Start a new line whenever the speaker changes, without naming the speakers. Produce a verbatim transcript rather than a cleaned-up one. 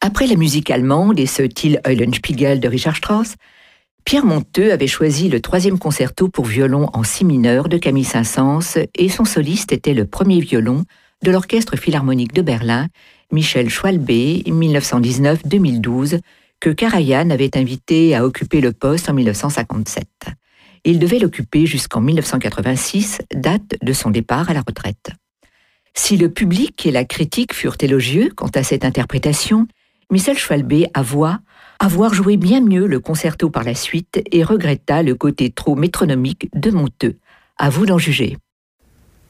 Après la musique allemande et ce Till Eulenspiegel de Richard Strauss, Pierre Monteux avait choisi le troisième concerto pour violon en si mineur de Camille Saint-Saëns et son soliste était le premier violon de l'Orchestre Philharmonique de Berlin, Michel Schwalbe, mille neuf cent dix-neuf à deux mille douze, que Karajan avait invité à occuper le poste en mille neuf cent cinquante-sept. Il devait l'occuper jusqu'en mille neuf cent quatre-vingt-six, date de son départ à la retraite. Si le public et la critique furent élogieux quant à cette interprétation, Michel Schwalbe avoua avoir joué bien mieux le concerto par la suite et regretta le côté trop métronomique de Monteux. À vous d'en juger.